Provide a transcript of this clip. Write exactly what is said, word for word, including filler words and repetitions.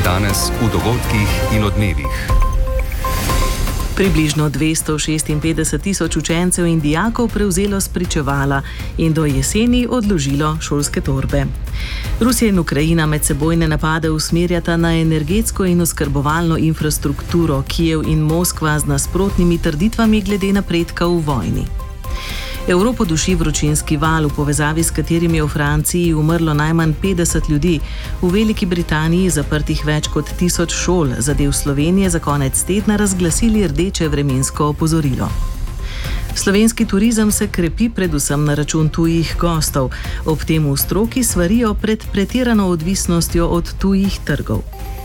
Danes v dogodkih in odmevih. Približno dvesto šestinpetdeset tisoč učencev in dijakov prevzelo spričevala in do jeseni odložilo šolske torbe. Rusija in Ukrajina medsebojne napade usmerjata na energetsko in oskrbovalno infrastrukturo, Kijev in Moskva z nasprotnimi trditvami glede napredka v vojni. Evropo duši vročinski val, v povezavi s katerim je v Franciji umrlo najmanj petdeset ljudi, v Veliki Britaniji zaprtih več kot tisoč šol, za del Slovenije za konec tedna razglasili rdeče vremensko opozorilo. Slovenski turizem se krepi predvsem na račun tujih gostov, ob tem v stroki svarijo pred pretirano odvisnostjo od tujih trgov.